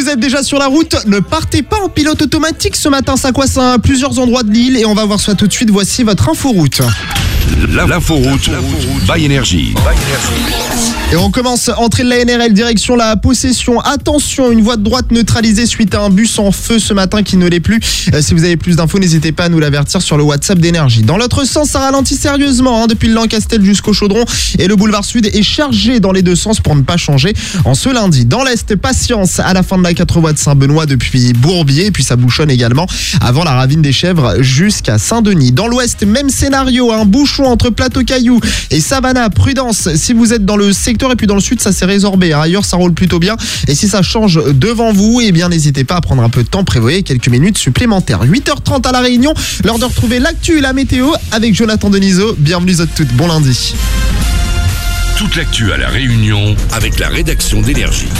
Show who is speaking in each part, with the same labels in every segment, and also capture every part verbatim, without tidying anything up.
Speaker 1: vous êtes déjà sur la route, ne partez pas en pilote automatique ce matin, ça coince à plusieurs endroits de l'île et on va voir ça tout de suite. Voici votre inforoute.
Speaker 2: L'inforoute by Énergie.
Speaker 1: Et on commence, entrée de la N R L, direction la Possession. Attention, une voie de droite neutralisée suite à un bus en feu ce matin qui ne l'est plus. Euh, si vous avez plus d'infos, n'hésitez pas à nous l'avertir sur le WhatsApp d'Énergie. Dans l'autre sens, ça ralentit sérieusement hein, depuis le Lancastel jusqu'au Chaudron. Et le boulevard Sud est chargé dans les deux sens pour ne pas changer en ce lundi. Dans l'Est, patience à la fin de la quatre voies de Saint-Benoît depuis Bourbier. Et puis ça bouchonne également avant la ravine des Chèvres jusqu'à Saint-Denis. Dans l'Ouest, même scénario, un bouchon entre Plateau-Caillou et Savannah. Prudence si vous êtes dans le secteur. Et puis dans le sud, ça s'est résorbé. Ailleurs, ça roule plutôt bien. Et si ça change devant vous, eh bien, n'hésitez pas à prendre un peu de temps. Prévoyez quelques minutes supplémentaires. huit heures trente à La Réunion. L'heure de retrouver l'actu et la météo avec Jonathan Denisot. Bienvenue à toutes. Bon lundi.
Speaker 2: Toute l'actu à La Réunion avec la rédaction d'Énergie.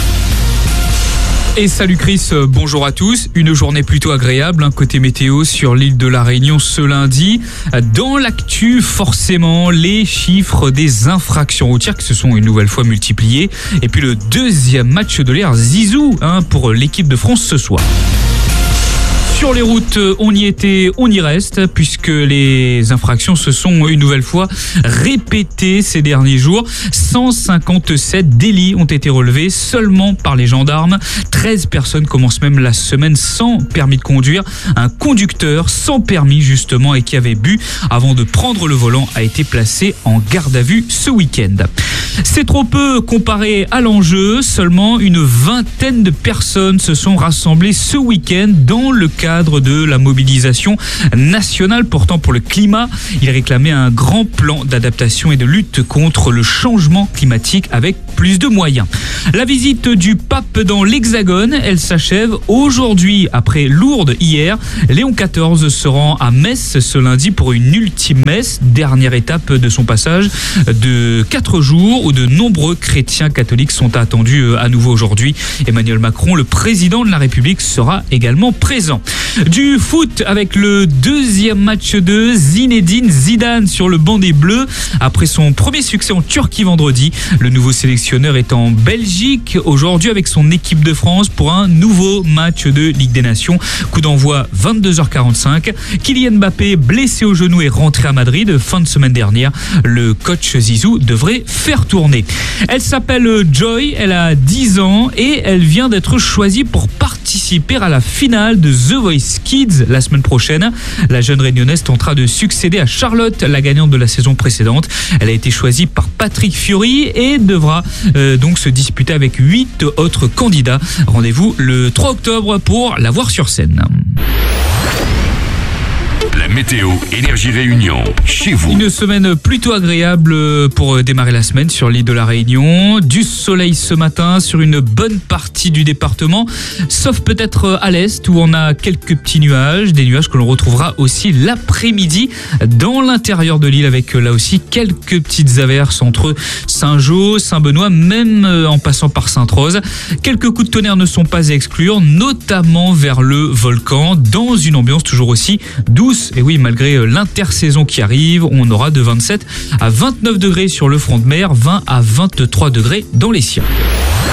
Speaker 3: Et salut Chris, bonjour à tous. Une journée plutôt agréable, hein, côté météo sur l'île de La Réunion ce lundi. Dans l'actu, forcément, les chiffres des infractions routières qui se sont une nouvelle fois multipliés. Et puis le deuxième match de l'ère Zizou hein, pour l'équipe de France ce soir. Sur les routes, on y était, on y reste, puisque les infractions se sont une nouvelle fois répétées ces derniers jours. cent cinquante-sept délits ont été relevés seulement par les gendarmes. treize personnes commencent même la semaine sans permis de conduire. Un conducteur sans permis, justement, et qui avait bu avant de prendre le volant a été placé en garde à vue ce week-end. C'est trop peu comparé à l'enjeu. Seulement une vingtaine de personnes se sont rassemblées ce week-end dans le cadre cadre de la mobilisation nationale portant pour le climat. Il réclamait un grand plan d'adaptation et de lutte contre le changement climatique avec plus de moyens. La visite du pape dans l'Hexagone, elle s'achève aujourd'hui après Lourdes hier. Léon quatorze se rend à Metz ce lundi pour une ultime messe, dernière étape de son passage de quatre jours où de nombreux chrétiens catholiques sont attendus à nouveau aujourd'hui. Emmanuel Macron, le président de la République, sera également présent. Du foot avec le deuxième match de Zinedine Zidane sur le banc des Bleus. Après son premier succès en Turquie vendredi, le nouveau sélectionneur est en Belgique aujourd'hui avec son équipe de France pour un nouveau match de Ligue des Nations. Coup d'envoi vingt-deux heures quarante-cinq. Kylian Mbappé, blessé au genou, est rentré à Madrid fin de semaine dernière. Le coach Zizou devrait faire tourner. Elle s'appelle Joy, elle a dix ans et elle vient d'être choisie pour participer à la finale de The Voice Kids la semaine prochaine. La jeune réunionnaise tentera de succéder à Charlotte, la gagnante de la saison précédente. Elle a été choisie par Patrick Fiori et devra euh, donc se disputer avec huit autres candidats. Rendez-vous le trois octobre pour la voir sur scène.
Speaker 2: La météo Énergie Réunion, chez vous.
Speaker 3: Une semaine plutôt agréable pour démarrer la semaine sur l'île de La Réunion. Du soleil ce matin sur une bonne partie du département, sauf peut-être à l'est où on a quelques petits nuages, des nuages que l'on retrouvera aussi l'après-midi dans l'intérieur de l'île avec là aussi quelques petites averses entre Saint-Jean, Saint-Benoît, même en passant par Sainte-Rose. Quelques coups de tonnerre ne sont pas à exclure, notamment vers le volcan, dans une ambiance toujours aussi douce. Et oui, malgré l'intersaison qui arrive, on aura de vingt-sept à vingt-neuf degrés sur le front de mer, vingt à vingt-trois degrés dans les cieux.